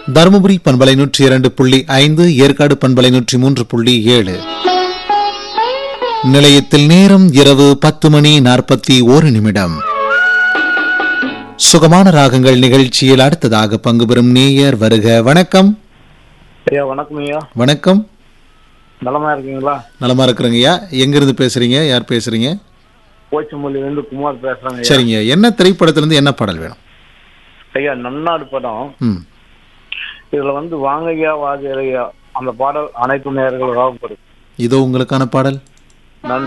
தருமபுரி பண்பலை 102.5, ஏற்காடு பண்பலை 103.7. நிலையத்தில் நேரம் இரவு 10:41. சுகமான ராகங்கள் நிகழ்ச்சியில் அடுத்ததாக பங்கு பெறும் நேயர் வருக. வணக்கம் ஐயா. வணக்கம் ஐயா. வணக்கம். நலமா இருக்கீங்களா? நலமா இருக்கிறேங்க ஐயா. எங்கிருந்து பேசுறீங்க? யார் பேசுறீங்க? போச்சம்பள்ளியிலிருந்து குமார் பேசுறாங்க. சரிங்க. என்ன திரைப்படத்திலிருந்து என்ன பாடல் வேணும்? ஐயா, நன்னாடு படம். இதுல வாங்கய்யா வாதியா அந்த பாடல் அனைத்து நேயர்கள் ராகப்படும். இதோ உங்களுக்கான பாடல்.